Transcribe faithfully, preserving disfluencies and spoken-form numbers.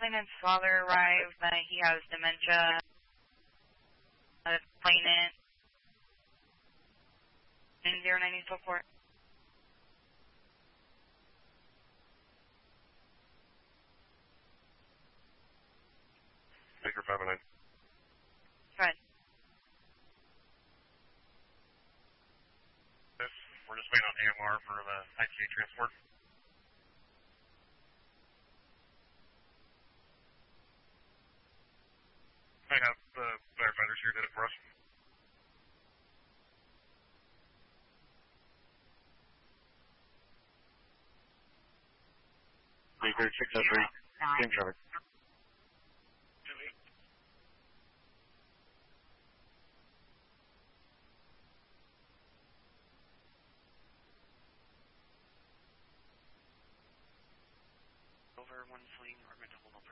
Claimant's father arrived that he has dementia. Uh, claimant in zero nine eight four four. Baker five oh nine. Go ahead. We're just waiting on A M R for the I C U transport. I have the firefighters here did it for us. Baker six oh three, same traffic. Over one fleeing, we're going to hold over.